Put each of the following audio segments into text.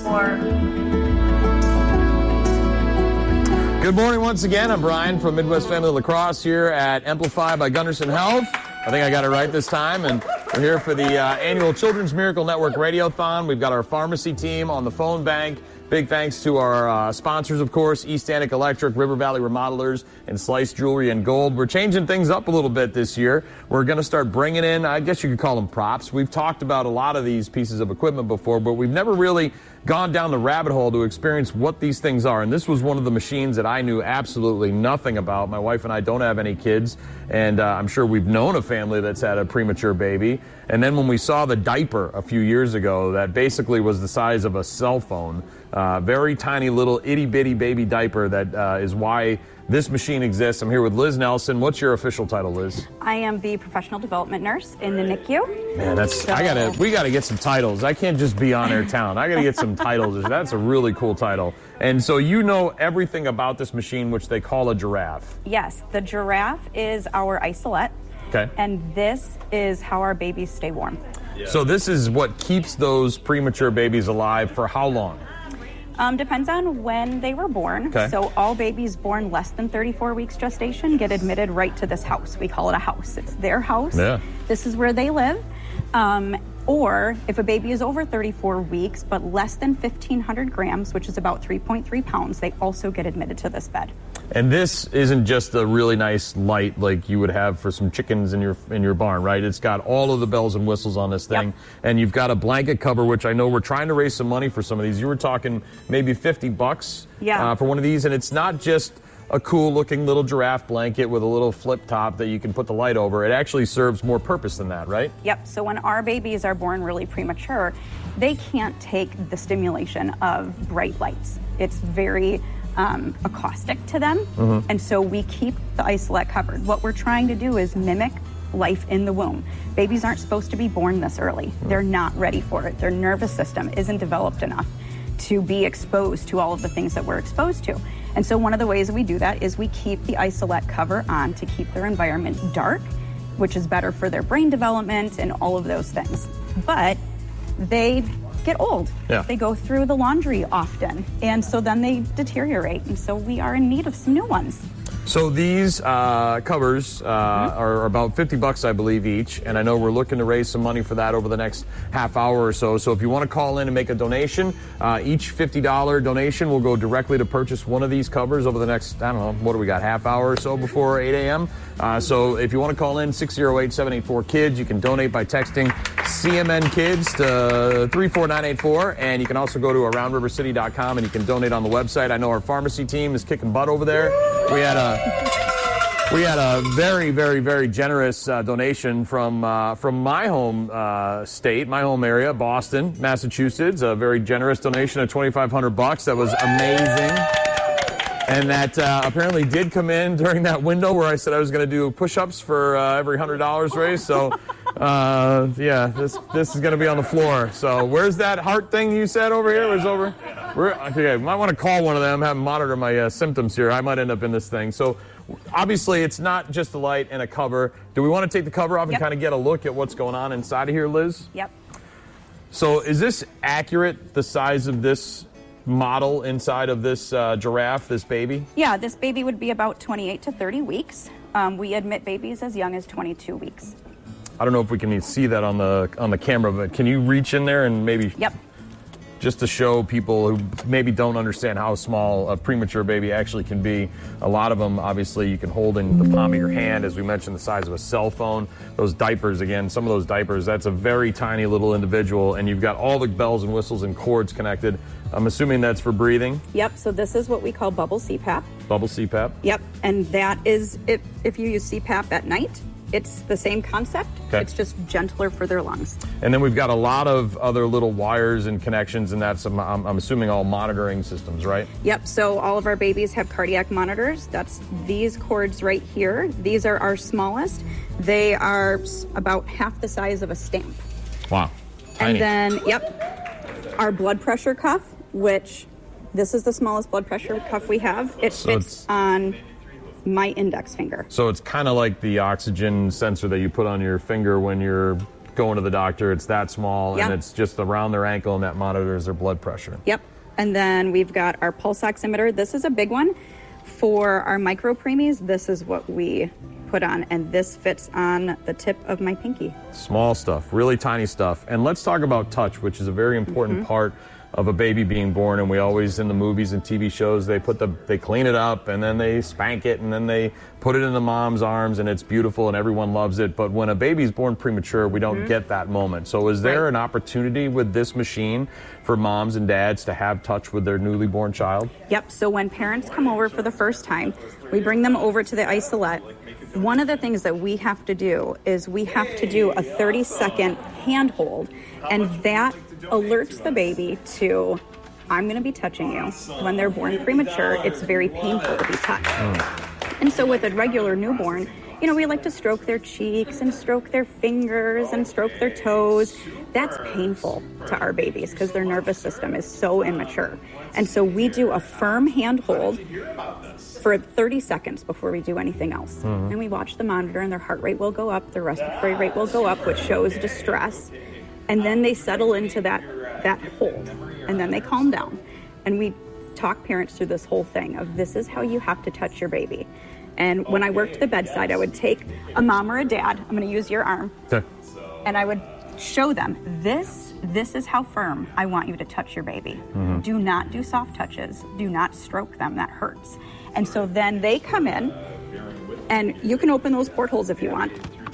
floor. Good morning once again. I'm Brian from Midwest Family Lacrosse here at Amplify by Gunderson Health. I think I got it right this time. And we're here for the annual Children's Miracle Network Radiothon. We've got our pharmacy team on the phone bank. Big thanks to our sponsors, of course, East Antic Electric, River Valley Remodelers, and Slice Jewelry and Gold. We're changing things up a little bit this year. We're going to start bringing in, I guess you could call them props. We've talked about a lot of these pieces of equipment before, but we've never really gone down the rabbit hole to experience what these things are. And this was one of the machines that I knew absolutely nothing about. My wife and I don't have any kids, and I'm sure we've known a family that's had a premature baby. And then when we saw the diaper a few years ago that basically was the size of a cell phone, very tiny little itty-bitty baby diaper, that is why this machine exists. I'm here with Liz Nelson. What's your official title, Liz? I am the professional development nurse in the NICU. Man, we gotta get some titles. I can't just be on air talent. I gotta get some titles. That's a really cool title. And so you know everything about this machine, which they call a giraffe. Yes, the giraffe is our isolette. Okay. And this is how our babies stay warm. Yeah. So this is what keeps those premature babies alive for how long? Depends on when they were born. Okay. So all babies born less than 34 weeks gestation get admitted right to this house. We call it a house. It's their house. Yeah. This is where they live. Or if a baby is over 34 weeks but less than 1,500 grams, which is about 3.3 pounds, they also get admitted to this bed. And this isn't just a really nice light like you would have for some chickens in your barn, right? It's got all of the bells and whistles on this thing. Yep. And you've got a blanket cover, which I know we're trying to raise some money for some of these. You were talking maybe $50 for one of these. And it's not just a cool looking little giraffe blanket with a little flip top that you can put the light over. It actually serves more purpose than that, right? Yep. So when our babies are born really premature, they can't take the stimulation of bright lights. It's very acoustic to them. Mm-hmm. And so we keep the isolette covered. What we're trying to do is mimic life in the womb. Babies aren't supposed to be born this early. Mm-hmm. They're not ready for it. Their nervous system isn't developed enough to be exposed to all of the things that we're exposed to. And so one of the ways that we do that is we keep the isolette cover on to keep their environment dark, which is better for their brain development and all of those things. But they get old. Yeah. They go through the laundry often, and so then they deteriorate, and so we are in need of some new ones. So these covers are about $50, I believe, each, and I know we're looking to raise some money for that over the next half hour or so. So if you want to call in and make a donation, each $50 donation will go directly to purchase one of these covers over the next, I don't know, what do we got, half hour or so before 8 a.m.? So if you want to call in, 608-784-KIDS. You can donate by texting CMN Kids to 34984, and you can also go to AroundRiverCity.com and you can donate on the website. I know our pharmacy team is kicking butt over there. We had a very, very, very generous donation from my home state, my home area, Boston, Massachusetts. A very generous donation of $2,500. That was amazing. And that apparently did come in during that window where I said I was going to do push-ups for every $100 raised. So, this is going to be on the floor. So where's that heart thing you said over here? Okay, might want to call one of them, have them monitor my symptoms here. I might end up in this thing. So obviously it's not just a light and a cover. Do we want to take the cover off and kind of get a look at what's going on inside of here, Liz? Yep. So is this accurate, the size of this model inside of this giraffe, this baby? Yeah, this baby would be about 28 to 30 weeks. We admit babies as young as 22 weeks. I don't know if we can see that on the camera, but can you reach in there and maybe... Yep. Just to show people who maybe don't understand how small a premature baby actually can be. A lot of them, obviously, you can hold in the palm of your hand, as we mentioned, the size of a cell phone. Those diapers, again, some of those diapers, that's a very tiny little individual, and you've got all the bells and whistles and cords connected. I'm assuming that's for breathing? Yep, so this is what we call bubble CPAP. Bubble CPAP? Yep, and that is, if you use CPAP at night, it's the same concept. Okay. It's just gentler for their lungs. And then we've got a lot of other little wires and connections, and that's, I'm assuming, all monitoring systems, right? Yep. So all of our babies have cardiac monitors. That's these cords right here. These are our smallest. They are about half the size of a stamp. Wow. Tiny. And then, our blood pressure cuff, which this is the smallest blood pressure cuff we have. It fits on my index finger. So it's kind of like the oxygen sensor that you put on your finger when you're going to the doctor. It's that small, and it's just around their ankle, and that monitors their blood pressure. Yep. And then we've got our pulse oximeter. This is a big one. For our micro preemies, this is what we put on, and this fits on the tip of my pinky. Small stuff, really tiny stuff. And let's talk about touch, which is a very important part of a baby being born. And we always, in the movies and TV shows, they clean it up, and then they spank it, and then they put it in the mom's arms, and it's beautiful and everyone loves it. But when a baby's born premature, we don't get that moment. So is there an opportunity with this machine for moms and dads to have touch with their newly born child? Yep. So when parents come over for the first time, we bring them over to the isolette. One of the things that we have to do is we have to do a 30-second handhold, and that alerts the baby to, I'm going to be touching you. When they're born premature, it's very painful to be touched. And so with a regular newborn, we like to stroke their cheeks and stroke their fingers and stroke their toes. That's painful to our babies because their nervous system is so immature. And so we do a firm handhold for 30 seconds before we do anything else. And we watch the monitor, and their heart rate will go up, their respiratory rate will go up, which shows distress. And then they settle into that hold, and then they calm down. And we talk parents through this whole thing of, this is how you have to touch your baby. And when I worked the bedside, I would take a mom or a dad, I'm going to use your arm, and I would show them, this is how firm I want you to touch your baby. Do not do soft touches. Do not stroke them. That hurts. And so then they come in, and you can open those portholes if you want.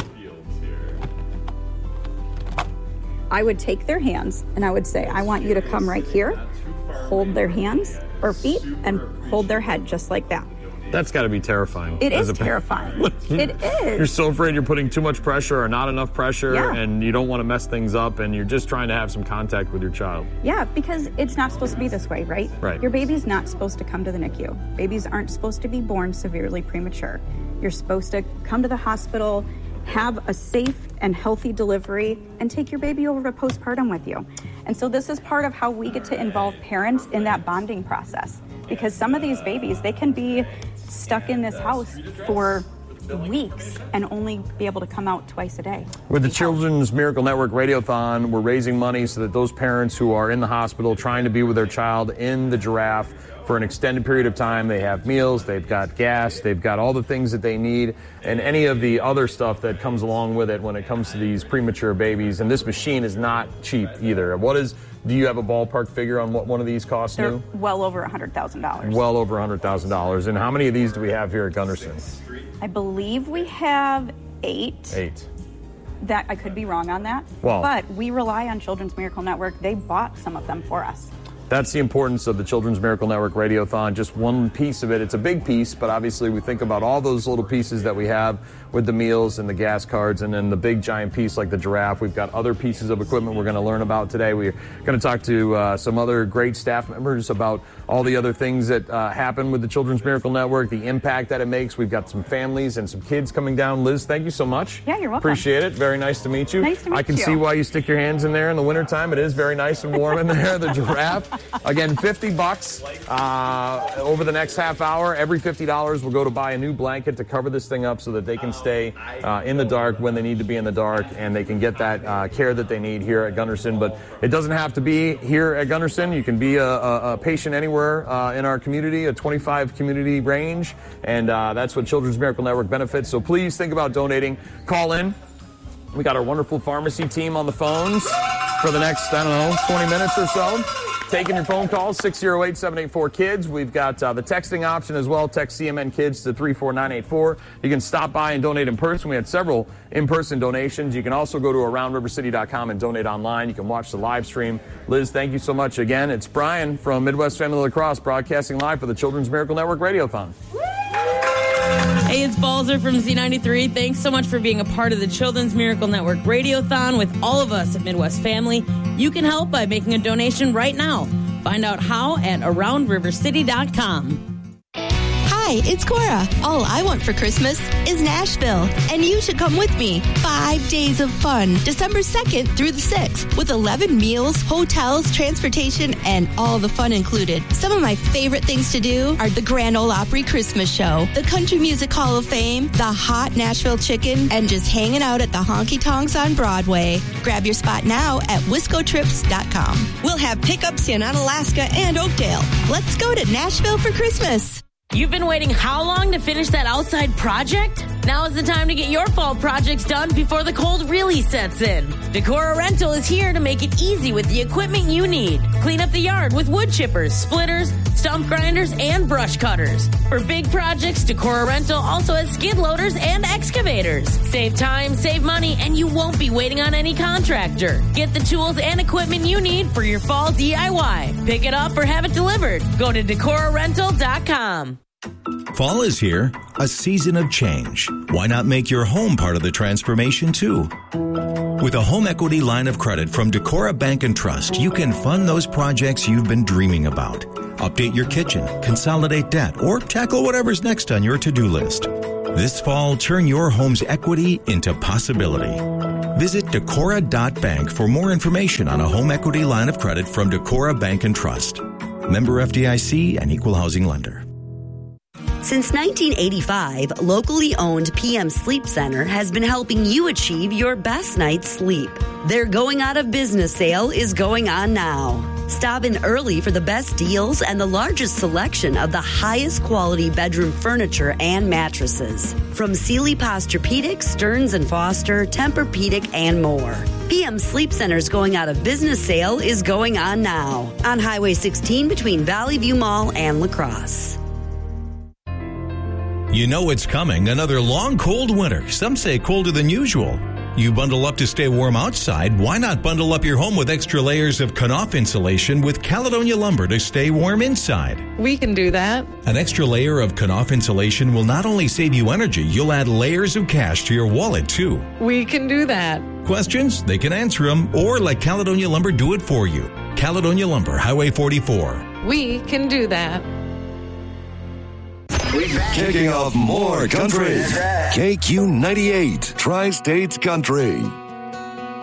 I would take their hands, and I would say, I want you to come right here, hold their hands or feet, and hold their head just like that. That's got to be terrifying. It is terrifying. It is. You're so afraid you're putting too much pressure or not enough pressure, and you don't want to mess things up, and you're just trying to have some contact with your child. Yeah, because it's not supposed to be this way, right? Right. Your baby's not supposed to come to the NICU. Babies aren't supposed to be born severely premature. You're supposed to come to the hospital, have a safe and healthy delivery, and take your baby over to postpartum with you. And so this is part of how we get to involve parents in that bonding process. Because some of these babies, they can be stuck in this house for weeks and only be able to come out twice a day. With the Children's Miracle Network Radiothon, we're raising money so that those parents who are in the hospital trying to be with their child in the Giraffe for an extended period of time, they have meals, they've got gas, they've got all the things that they need, and any of the other stuff that comes along with it when it comes to these premature babies. And this machine is not cheap either. Do you have a ballpark figure on what one of these costs They're new? well over $100,000. Well over $100,000. And how many of these do we have here at Gunderson? I believe we have 8. 8. That I could be wrong on that. Well, but we rely on Children's Miracle Network. They bought some of them for us. That's the importance of the Children's Miracle Network Radiothon. Just one piece of it. It's a big piece, but obviously we think about all those little pieces that we have with the meals and the gas cards, and then the big giant piece like the Giraffe. We've got other pieces of equipment we're going to learn about today. We're going to talk to some other great staff members about all the other things that happen with the Children's Miracle Network, the impact that it makes. We've got some families and some kids coming down. Liz, thank you so much. Yeah, you're welcome. Appreciate it. Very nice to meet you. Nice to meet you. I can see why you stick your hands in there in the wintertime. It is very nice and warm in there, the Giraffe. Again, $50 over the next half hour. Every $50 will go to buy a new blanket to cover this thing up so that they can stay in the dark when they need to be in the dark, and they can get that care that they need here at Gunderson. But it doesn't have to be here at Gunderson. You can be a patient anywhere in our community, a 25 community range, and that's what Children's Miracle Network benefits. So please think about donating. Call in. We got our wonderful pharmacy team on the phones for the next, 20 minutes or so. Taking your phone calls, 608-784-KIDS. We've got the texting option as well. Text CMN Kids to 34984. You can stop by and donate in person. We had several in-person donations. You can also go to AroundRiverCity.com and donate online. You can watch the live stream. Liz, thank you so much again. It's Brian from Midwest Family Lacrosse broadcasting live for the Children's Miracle Network Radiothon. Hey, it's Balzer from Z93. Thanks so much for being a part of the Children's Miracle Network Radiothon with all of us at Midwest Family. You can help by making a donation right now. Find out how at AroundRiverCity.com. Hi, Hi, it's Cora. All I want for Christmas is Nashville, and you should come with me. 5 days of fun, December 2nd through the 6th, with 11 meals, hotels, transportation, and all the fun included. Some of my favorite things to do are the Grand Ole Opry Christmas Show, the Country Music Hall of Fame, the hot Nashville Chicken, and just hanging out at the Honky Tonks on Broadway. Grab your spot now at WiscoTrips.com. We'll have pickups in Onalaska and Oakdale. Let's go to Nashville for Christmas. You've been waiting how long to finish that outside project? Now is the time to get your fall projects done before the cold really sets in. Decora Rental is here to make it easy with the equipment you need. Clean up the yard with wood chippers, splitters, stump grinders, and brush cutters. For big projects, Decora Rental also has skid loaders and excavators. Save time, save money, and you won't be waiting on any contractor. Get the tools and equipment you need for your fall DIY. Pick it up or have it delivered. Go to DecoraRental.com. Fall is here, a season of change. Why not make your home part of the transformation too? With a home equity line of credit from Decora Bank and Trust, you can fund those projects you've been dreaming about. Update your kitchen, consolidate debt, or tackle whatever's next on your to-do list. This fall, turn your home's equity into possibility. Visit Decora.bank for more information on a home equity line of credit from Decora Bank and Trust. Member FDIC and Equal Housing Lender. Since 1985, locally owned PM Sleep Center has been helping you achieve your best night's sleep. Their going out of business sale is going on now. Stop in early for the best deals and the largest selection of the highest quality bedroom furniture and mattresses. From Sealy Posturepedic, Stearns & Foster, Tempur-Pedic, and more. PM Sleep Center's going out of business sale is going on now on Highway 16 between Valley View Mall and La Crosse. You know it's coming, another long, cold winter. Some say colder than usual. You bundle up to stay warm outside. Why not bundle up your home with extra layers of Knauf insulation with Caledonia lumber to stay warm inside? We can do that. An extra layer of Knauf insulation will not only save you energy, you'll add layers of cash to your wallet, too. We can do that. Questions? They can answer them, or let Caledonia lumber do it for you. Caledonia Lumber, Highway 44. We can do that. Kicking off more country. KQ98, Tri-States Country.